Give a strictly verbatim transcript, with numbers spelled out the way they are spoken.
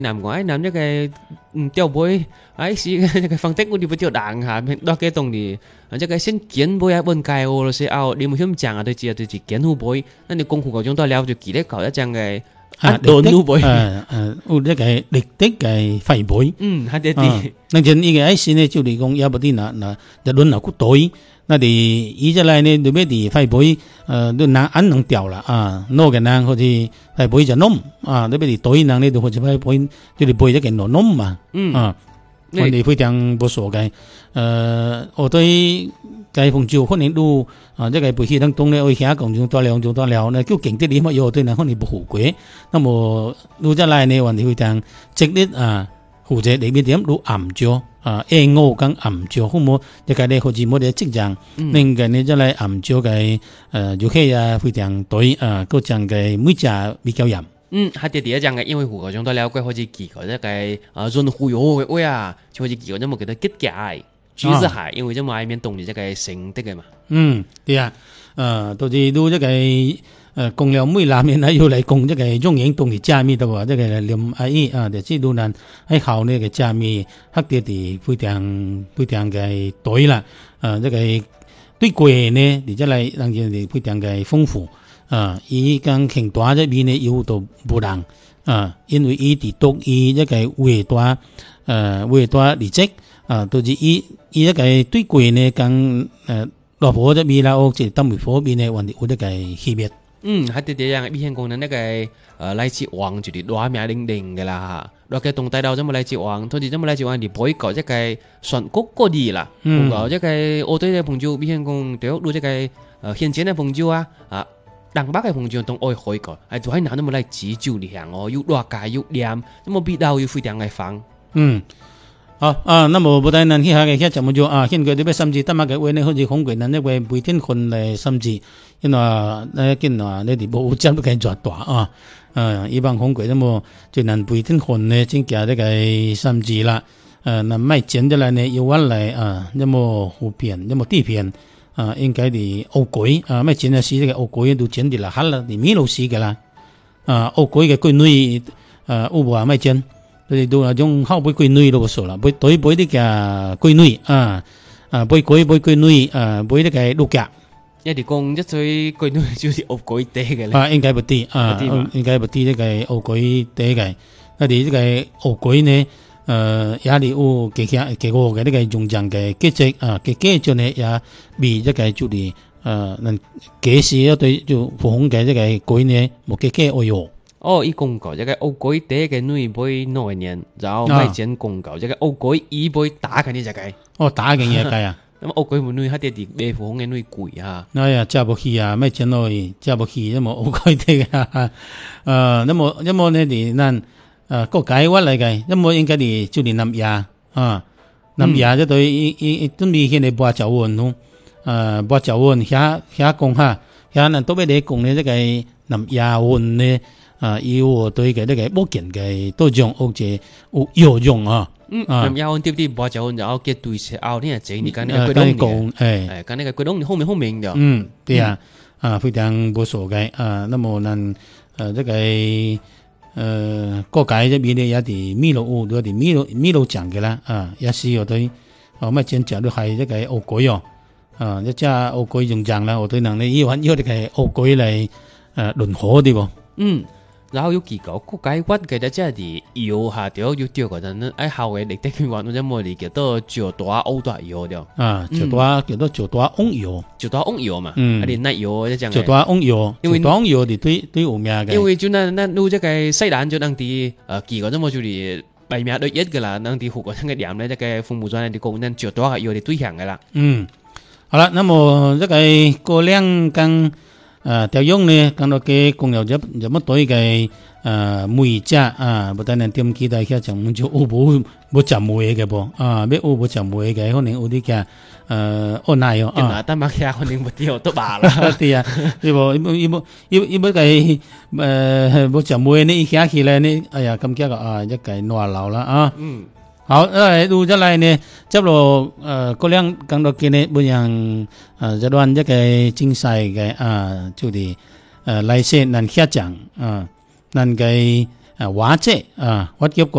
Nằm ngoái nằm những cái tiêu bối ấy xí cái phân tích của đi với tiêu đảng hả đó cái tông thì những cái xin kiến bối bên cài ô là sẽ ao đi một hiểm chẳng à tôi chỉ tôi chỉ kiến hu bối nên thì công cụ của chúng tôi leo cho kỹ đấy cậu đã chẳng cái à đồn hu bối à à u cái địch tích cái phải bối ừ hai đứa thì nên trên ý cái ấy xin này chủ đề công要不然那那就轮流去對，那啲依家嚟呢，對咩啲phải bối呃都難按能掉啦啊，攞嘅人好似phải bối就弄啊，對咩啲對人呢都好似phải bối，就係背一件攞弄嘛，嗯啊，我哋非常不錯嘅，呃，我對cái phong trào可能都啊，即係背起當中咧，我下講種多了種多了呢，叫勁啲點乜嘢對人可能不好鬼，那麼攞出嚟呢，我哋會講直啲啊。或者裏面點都暗咗啊 ，A 我講暗咗，好冇一個咧好似冇啲跡象，另個呢就嚟暗咗嘅誒，就係啊非常對啊，嗰種嘅每隻比較嚴。 嗯，係啲第一種嘅，因為胡個種都了解好似幾個一個啊潤忽悠嘅位啊，就好似幾個咁冇幾多結界，主要係因為咁外面動住一個性的嘅嘛。嗯， 對啊，誒，到時都一個。呃，講了每南面還要嚟講這個中影動的加密的話，這個連阿姨啊，就是都能喺後呢個加密黑啲啲非常非常嘅對啦，啊，這個對貴呢，而且嚟讓人哋非常嘅豐富啊，伊講輕大這邊呢有到不同啊，因為伊哋讀伊一個偉大呃偉大歷史啊，都是伊伊一個對貴呢講呃老婆這邊啦，或者東北方邊呢，還係有一個區別。 嗯，係啲啲樣，以前講緊那個誒來自王就係攞名定定嘅啦嚇，攞嘅東大道咁麼來自王，同時咁麼來自王，你不會搞一個選國嗰啲啦，唔搞一個我對嘅朋友，以前講對攞一個誒現前嘅朋友啊，啊，東北嘅朋友都愛開個，係做喺哪都麼來自救你行哦，要落界要念，咁麼必到要非常嘅放。 嗯。好啊，那麼不但能去下嘅，咁麼就啊，現佢哋咩甚至得乜嘅位呢？好似恐懼人呢位每天困嚟甚至，因為呢見話呢啲冇針都可以做大啊，啊，一般恐懼咁麼就能每天困呢，先叫呢個甚至啦，誒，那賣錢的來呢，要揾嚟啊，一麼湖片，一麼地片啊，應該啲烏龜啊，賣錢嘅時呢個烏龜都錢啲啦，嚇啦，啲米老屎嘅啦，啊，烏龜嘅龜女誒烏話賣錢。佢哋都係種後背閨女咯，數啦，背對背啲嘅閨女啊，啊背鬼背閨女啊，背啲嘅陸腳。 一啲講一歲閨女就是烏龜地嘅咧。 啊，應該不啲啊，應該不啲呢個烏龜地嘅。我哋呢個烏龜呢，誒也係有幾下幾個嘅呢個用象嘅機制啊，嘅機制呢也比一個就係誒能解釋一對就普通嘅呢個龜呢冇嘅嘅愛用。 哦，伊講過一個烏龜第一個女杯內年，然後賣錢講過一個烏龜伊杯打緊呢隻雞。 哦，打緊嘢雞啊！ 咁烏龜母女喺啲啲賣富紅嘅女貴嚇。 哎呀，揸不起啊！賣錢咯，揸不起，因為烏龜啲嘅。誒，因為因為呢啲咱誒國解屈嚟嘅，因為應該啲就係南亞啊，南亞即對伊伊準備去嚟播酒運咯。誒，播酒運遐遐講下，遐人都俾你講呢，即係南亞運呢。啊，要對嘅呢個保健嘅都用或者有有用啊。 嗯，咁要啲啲播就然後嘅對時拗呢隻你講呢個鬼東嘅，誒，講呢個鬼東後面後面嘅。嗯， 對啊，啊非常不錯嘅啊，那麼能誒這個誒國界這邊呢有啲米路有啲米路米路講嘅啦，啊，也是有對，哦，咪真正都係這個烏龜哦，啊，一隻烏龜用講啦，我對能力要揾要啲係烏龜嚟誒輪河啲喎。 嗯。然後有幾個國解屈嘅即係啲油下掉要掉嗰陣，喺後嘅歷史圈話，我哋冇理解到叫大歐大油掉啊，叫大叫做叫大翁油， 叫大翁油嘛，嗯，係啲奶油一隻嘅， 叫大翁油，因為大翁油哋對對有名嘅， 因為就那那攞即個西蘭就當啲誒幾個啫嘛，就係賣名對一嘅啦，當啲學個嘅店咧，即個父母裝啲工人叫大油嚟對象嘅啦。 嗯，好啦，那麼即個過兩間。啊，條用呢，講到嘅共有咗有乜對嘅啊梅隻啊，不但能點記得嘅就唔就烏冇冇就梅嘅噃啊，咩烏冇就梅嘅，可能有啲嘅誒安奈哦啊， 但係嘅可能冇啲都罷啦， 啲啊，呢部呢部呢部呢部嘅誒冇就梅呢，下起來呢，哎呀咁驚個啊一計亂流啦啊，嗯。好，誒錄咗嚟呢，接落誒嗰兩講到嘅呢，每樣誒一段一個精細嘅啊，就係誒嚟先能協講啊，能嘅誒話者啊，我叫個。